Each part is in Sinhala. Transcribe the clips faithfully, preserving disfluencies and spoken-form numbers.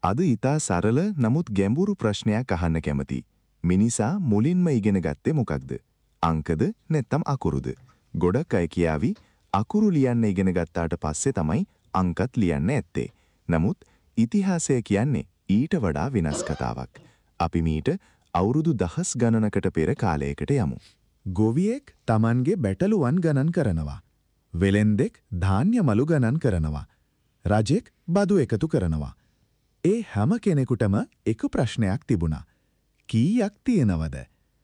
අද ඊතා සරල නමුත් ගැඹුරු ප්‍රශ්නයක් අහන්න කැමති. මිනිසා මුලින්ම ඉගෙන ගත්තේ මොකක්ද? අංකද නැත්නම් අකුරුද? ගොඩක් අය කියාවි අකුරු ලියන්න ඉගෙන ගත්තාට පස්සේ තමයි අංකත් ලියන්න ඇත්තේ. නමුත් ඉතිහාසය කියන්නේ ඊට වඩා වෙනස් කතාවක්. අපි මීට අවුරුදු දහස් ගණනකට පෙර කාලයකට යමු. ගොවියෙක් Tamanගේ බැටළුවන් ගණන් කරනවා. වෙලෙන්දෙක් ධාන්‍ය මලු ගණන් කරනවා. රජෙක් බදු එකතු කරනවා. ඒ හැම කෙනෙකුටම එක ප්‍රශ්නයක් තිබුණා. කීයක් තියෙනවද?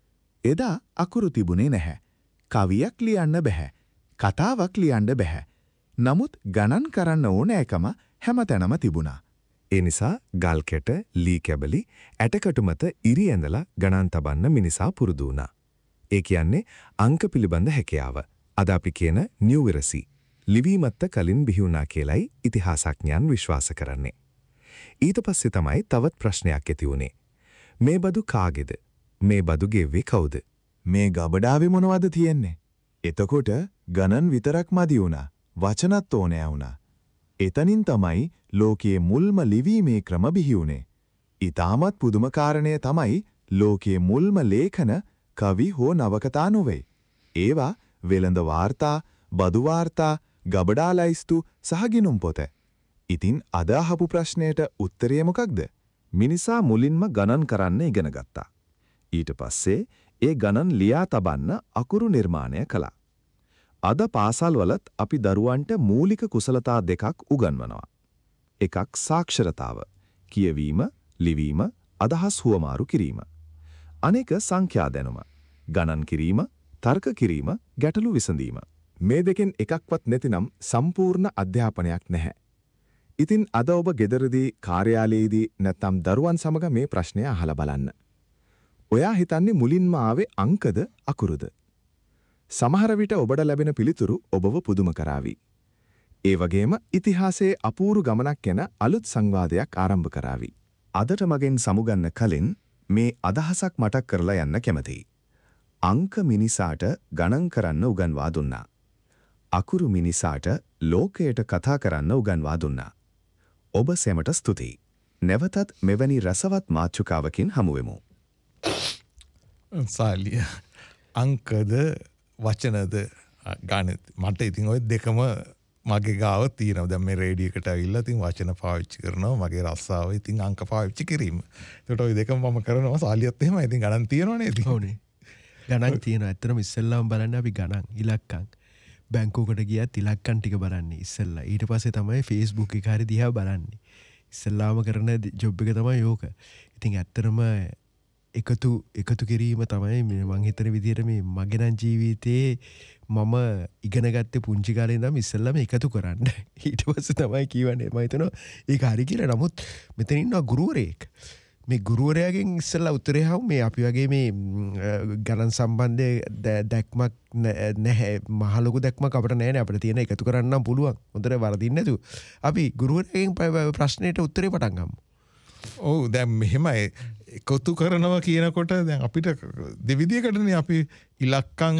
එදා අකුරු තිබුණේ නැහැ. කවියක් ලියන්න බෑ. කතාවක් ලියන්න බෑ. නමුත් ගණන් කරන්න ඕනෑකම හැමතැනම තිබුණා. ඒ නිසා ගල් කැට, ලී කැබලි, ඇටකටු මත ඉරි ඇඳලා ගණන් තබන්න මිනිසා පුරුදු වුණා. ඒ කියන්නේ අංක පිළිබඳ හැකියාව. අද අපි කියන නියුමරසි. ලිවීමත් කලින් බිහි වුණා කියලයි ඉතිහාසඥයන් විශ්වාස කරන්නේ. ඊට පස්සේ තමයි තවත් ප්‍රශ්නයක් ඇති වුණේ. මේ බදු කාගේද? මේ බදු ගෙව්වේ කවුද? මේ ගබඩාවේ මොනවද තියෙන්නේ? එතකොට ගණන් විතරක් මදි වුණා. වචනත් ඕනෑ වුණා. එතනින් තමයි ලෝකයේ මුල්ම ලිවීමේ ක්‍රම බිහි වුණේ. ඊටමත් පුදුම කාරණය තමයි ලෝකයේ මුල්ම ලේඛන කවි හෝ නවකතා නොවේ. ඒවා වෙළඳ වාර්තා, බදු වාර්තා, ගබඩා ලයිස්තු සහ ගිණුම් පොත. ඉතින් අද අහපු ප්‍රශ්නයට උත්තරය මොකක්ද? මිනිසා මුලින්ම ගණන් කරන්න ඉගෙන ගත්තා. ඊට පස්සේ ඒ ගණන් ලියා තබන්න අකුරු නිර්මාණය කළා. අද පාසල්වලත් අපි දරුවන්ට මූලික කුසලතා දෙකක් උගන්වනවා. එකක් සාක්ෂරතාව, කියවීම, ලිවීම, අදහස් හුවමාරු කිරීම. අනෙක සංඛ්‍යා දැනුම, ගණන් කිරීම, තර්ක කිරීම, ගැටලු විසඳීම. මේ දෙකෙන් එකක්වත් නැතිනම් සම්පූර්ණ අධ්‍යාපනයක් නැහැ. ඉතින් අද ඔබ ගෙදරදී, කාර්යාලයේදී නැත්නම් දරුවන් සමග මේ ප්‍රශ්නය අහලා බලන්න. ඔයා හිතන්නේ මුලින්ම ආවේ අංකද අකුරුද? සමහර විට ඔබට ලැබෙන පිළිතුරු ඔබව පුදුම කරાવી. ඒ වගේම ඉතිහාසයේ අපූර්ව ගමනක් යන අලුත් සංවාදයක් ආරම්භ කරાવી. අදට මගෙන් සමුගන්න කලින් මේ අදහසක් මතක් කරලා යන්න කැමතියි. අංක මිනිසාට ගණන් කරන්න උගන්වා දුන්නා. අකුරු මිනිසාට ලෝකයට කතා කරන්න උගන්වා දුන්නා. ඔබ සැමට ස්තුතියි. නැවතත් මෙවැනි රසවත් මාතෘකාවකින් හමු වෙමු. සාලිය අංකද වචනද ගණිත මට ඉතින් ওই දෙකම මගේ ගාව තියෙනවා. දැන් මේ රේඩියෝ එකට ඇවිල්ලා ඉතින් වචන පාවිච්චි කරනවා. මගේ රස්සාව ඉතින් අංක පාවිච්චි කිරීම. ඒකට ওই දෙකම මම කරනවා. සාලියත් එහෙමයි. ඉතින් ගණන් තියෙනවනේ ඉතින්. ඔව්නේ. ගණන් තියෙනවා. ඇත්තටම ඉස්සෙල්ලාම බලන්න අපි ගණන් ඉලක්කම් බැංකුවකට ගියත් ඉලක්කම් ටික බලන්නේ ඉස්සෙල්ලා. ඊට පස්සේ තමයි Facebook එක හරි දිහා බලන්නේ. ඉස්සෙල්ලාම කරන ජොබ් එක තමයි යෝක. ඉතින් ඇත්තටම එකතු එකතු කිරීම තමයි මම හිතන විදිහට මේ මගේ නම් ජීවිතේ මම ඉගෙන ගත්තේ පුංචි කාලේ ඉඳන් ඉස්සෙල්ලාම එකතු කරන්න. ඊට පස්සේ තමයි කියවන්නේ මම හිතනවා ඒක හරි කියලා. නමුත් මෙතන ඉන්නවා ගුරුවරයෙක්. මේ ගුරුවරයාගෙන් ඉස්සෙල්ලා උත්තරේ හවු මේ අපි වගේ මේ ගණන් සම්බන්ධයේ දැක්මක් නැහැ, මහ ලොකු දැක්මක් අපිට නැහැ නේ. අපිට තියෙන එකතු කරන්න නම් පුළුවන්. හොඳට වරදින්න නැතුව. අපි ගුරුවරයාගෙන් ප්‍රශ්නෙට උත්තරේ පටන් ගමු. ඔව් දැන් මෙහෙමයි එකතු කරනවා කියනකොට දැන් අපිට දෙවිදියකටනේ අපි ඉලක්කම්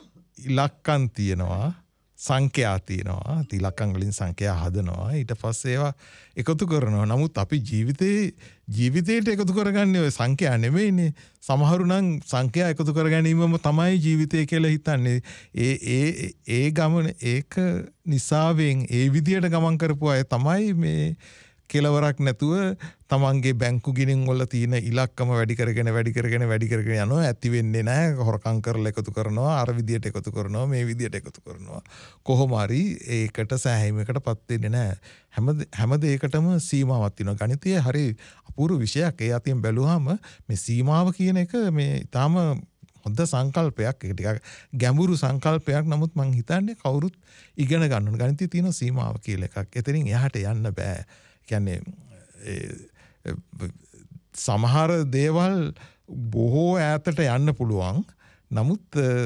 ඉලක්කම් තියනවා, සංඛ්‍යා තියනවා. ඉලක්කම් වලින් සංඛ්‍යා හදනවා. ඊට පස්සේ ඒවා එකතු කරනවා. නමුත් අපි ජීවිතේ ජීවිතේට එකතු කරගන්නේ ඔය සංඛ්‍යා නෙමෙයිනේ. සමහරු නම් සංඛ්‍යා එකතු කර ගැනීමම තමයි ජීවිතය කියලා හිතන්නේ. ඒ ඒ ඒ ගමන ඒක නිසාවෙන් ඒ විදියට ගමන් කරපු අය තමයි මේ කෙලවරක් නැතුව තමන්ගේ බැංකු ගිණින් වල තියෙන ඉලක්කම වැඩි කරගෙන වැඩි කරගෙන වැඩි කරගෙන යනවා. ඇති වෙන්නේ නැහැ. හොරකම් කරලා එකතු කරනවා, අර විදියට එකතු කරනවා, මේ විදියට එකතු කරනවා. කොහොම හරි ඒකට සෑහීමකටපත් වෙන්නේ නැහැ. හැම හැම දෙයකටම සීමාවක් තියෙනවා. ගණිතය හරි අපූර්ව විෂයක්. ඒ අතින් බැලුවාම මේ සීමාව කියන එක මේ ඊටාම හොඳ සංකල්පයක්. ඒක ටිකක් ගැඹුරු සංකල්පයක්. නමුත් මං හිතන්නේ කවුරුත් ඉගෙන ගන්න ඕන. ගණිතයේ තියෙන සීමාව කියලා එකක්. එතනින් එහාට යන්න බෑ. කියන්නේ සමහර දේවල් බොහෝ ඈතට යන්න පුළුවන්. නමුත්